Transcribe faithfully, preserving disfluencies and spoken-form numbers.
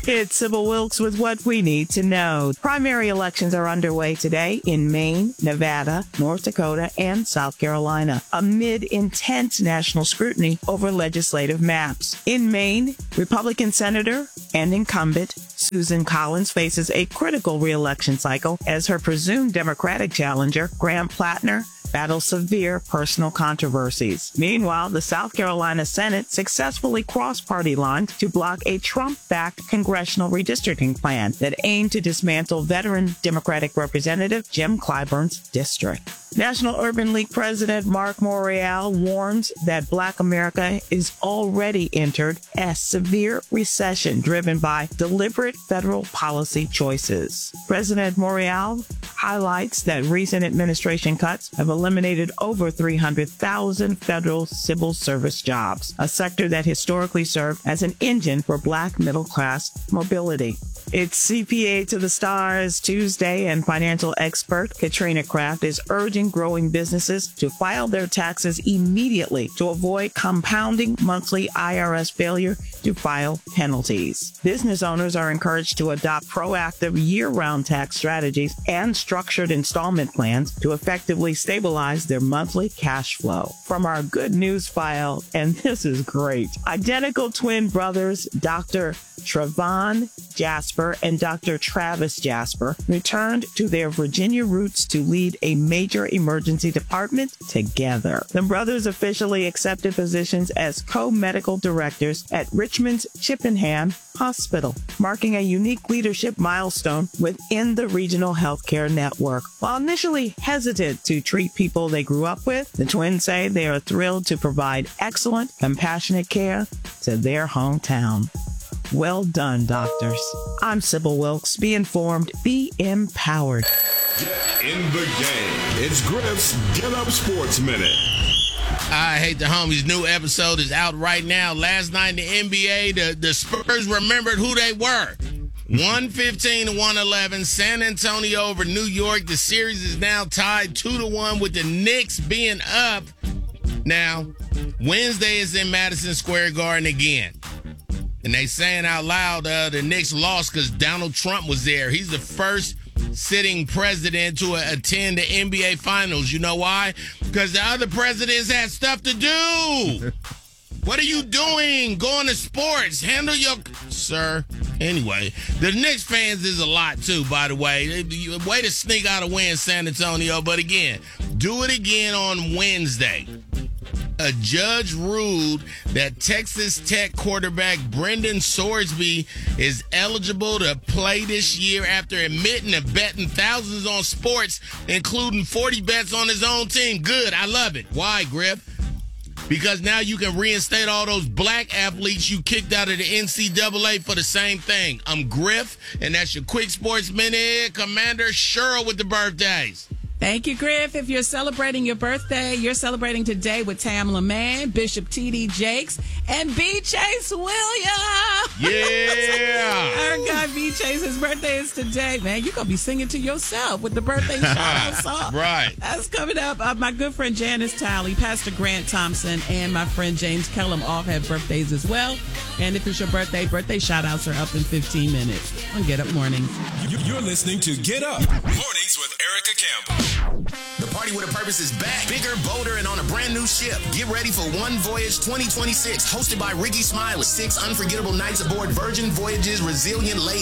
It's Sybil Wilkes with what we need to know. Primary elections are underway today in Maine, Nevada, North Dakota, and South Carolina, amid intense national scrutiny over legislative maps. In Maine, Republican Senator and incumbent Susan Collins faces a critical re-election cycle as her presumed Democratic challenger, Graham Plattner, battles severe personal controversies. Meanwhile, the South Carolina Senate successfully crossed party lines to block a Trump-backed congressional redistricting plan that aimed to dismantle veteran Democratic Representative Jim Clyburn's district. National Urban League President Mark Morial warns that Black America is already entered a severe recession driven by deliberate federal policy choices. President Morial highlights that recent administration cuts have eliminated over three hundred thousand federal civil service jobs, a sector that historically served as an engine for Black middle-class mobility. It's C P A to the stars Tuesday, and financial expert Katrina Kraft is urging growing businesses to file their taxes immediately to avoid compounding monthly I R S failure to file penalties. Business owners are encouraged to adopt proactive year-round tax strategies and structured installment plans to effectively stabilize their monthly cash flow. From our good news file, and this is great, identical twin brothers Doctor Trevon Jasper and Doctor Travis Jasper returned to their Virginia roots to lead a major emergency department together. The brothers officially accepted positions as co-medical directors at Richmond's Chippenham Hospital, marking a unique leadership milestone within the regional healthcare network. While initially hesitant to treat people they grew up with, the twins say they are thrilled to provide excellent, compassionate care to their hometown. Well done, doctors. I'm Sybil Wilkes. Be informed, be empowered. Get in the game. It's Griff's Get Up Sports Minute. I Hate the Homies new episode is out right now. Last night in the N B A, the, the Spurs remembered who they were. one fifteen to one eleven, San Antonio over New York. The series is now tied two to one with the Knicks being up. Now, Wednesday is in Madison Square Garden again. And they saying out loud uh, the Knicks lost because Donald Trump was there. He's the first sitting president to uh, attend the N B A Finals. You know why? Because the other presidents had stuff to do. What are you doing? Going to sports. Handle your... Sir. Anyway, the Knicks fans is a lot, too, by the way. Way to sneak out a win, San Antonio. But again, do it again on Wednesday. A judge ruled that Texas Tech quarterback Brendan Sorsby is eligible to play this year after admitting to betting thousands on sports, including forty bets on his own team. Good. I love it. Why, Griff? Because now you can reinstate all those black athletes you kicked out of the N C double A for the same thing. I'm Griff, and that's your Quick Sports Minute. Commander Cheryl with the birthdays. Thank you, Griff. If you're celebrating your birthday, you're celebrating today with Tamla Mann, Bishop T D Jakes, and B. Chase Williams. Yeah. Our guy B. Chase, his birthday is today. Man, you're going to be singing to yourself with the birthday shout-out song. Right. That's coming up. Uh, my good friend Janice Talley, Pastor Grant Thompson, and my friend James Kellum all have birthdays as well. And if it's your birthday, birthday shout-outs are up in fifteen minutes on Get Up Mornings. You're listening to Get Up Mornings with Erica Campbell. The Party with a Purpose is back, bigger, bolder, and on a brand new ship. Get ready for One Voyage twenty twenty-six, hosted by Ricky Smiley. Six unforgettable nights aboard Virgin Voyage's Resilient Lady.